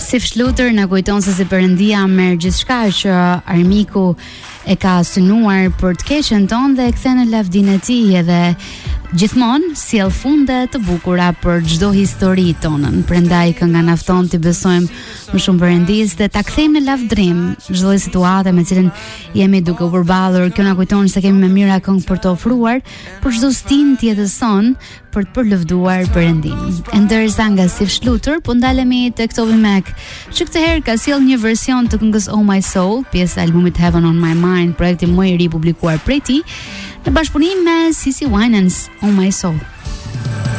Sif Shluter na kujton se si Perëndia merr gjithçka që armiku e ka synuar për të keqen tonë dhe e kthen në lavdinë e tij edhe gjithmonë sjell funde të bukura për çdo histori tonën. Prandaj kënga na fton të besojmë më shumë Perëndis dhe ta kthejmë në lavdrim çdo situatë me cilën jemi duke u përballur. Kjo na kujton se kemi më mira këngë për të ofruar për çdo stin të jetës son për të përlëvduar Perëndin. Ndërsa nga Sif Shluter po ndalemi tek Toby Mac, që këtë herë ka sjell një version të këngës Oh My Soul, pjesë e albumit Heaven on My Mind, projekti më i ri publikuar prej tij, në bashkëpunim me CeCe Winans, Oh My Soul.